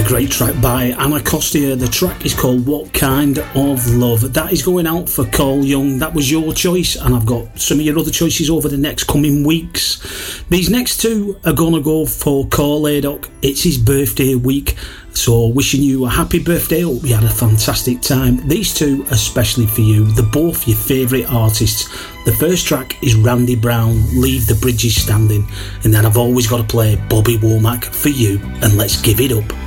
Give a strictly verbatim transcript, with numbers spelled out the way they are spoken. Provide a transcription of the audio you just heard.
great track by Anacostia. The track is called What Kind of Love. That is going out for Cole Young. That was your choice, and I've got some of your other choices over the next coming weeks. These next two are going to go for Cole Aydock. It's his birthday week, so wishing you a happy birthday. Hope you had a fantastic time. These two especially for you. They're both your favourite artists. The first track is Randy Brown, Leave the Bridges Standing, and then I've always got to play Bobby Womack for you, and let's give it up.